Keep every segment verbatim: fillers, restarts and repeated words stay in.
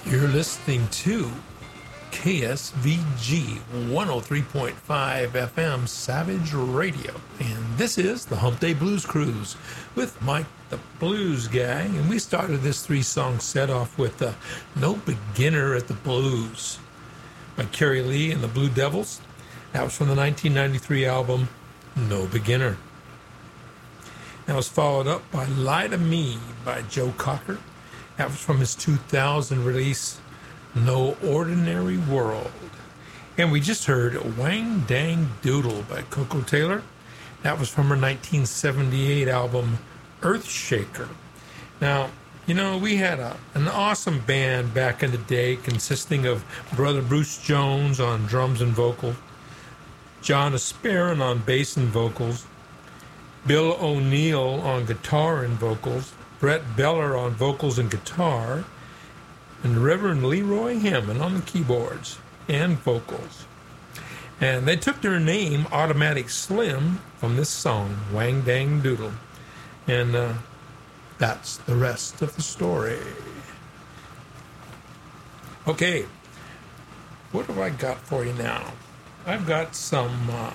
You're listening to K S V G one oh three point five F M Savage Radio. And this is the Hump Day Blues Cruise with Mike the Blues Guy. And we started this three-song set off with uh, No Beginner at the Blues by Kerry Lee and the Blue Devils. That was from the nineteen ninety-three album No Beginner. That was followed up by Lie to Me by Joe Cocker. That was from his two thousand release, No Ordinary World. And we just heard Wang Dang Doodle by Coco Taylor. That was from her nineteen seventy-eight album, Earthshaker. Now, you know, we had a, an awesome band back in the day consisting of Brother Bruce Jones on drums and vocals, John Asperin on bass and vocals, Bill O'Neill on guitar and vocals, Brett Beller on vocals and guitar, and Reverend Leroy Hammond on the keyboards and vocals. And they took their name, Automatic Slim, from this song, Wang Dang Doodle. And uh, that's the rest of the story. Okay, what have I got for you now? I've got some... Uh,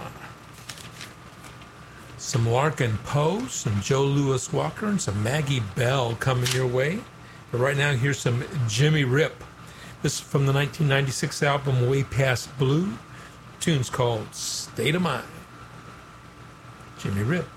Some Larkin Poe, some Joe Louis Walker, and some Maggie Bell coming your way. But right now, here's some Jimmy Rip. This is from the nineteen ninety-six album Way Past Blue. The tune's called State of Mind. Jimmy Rip.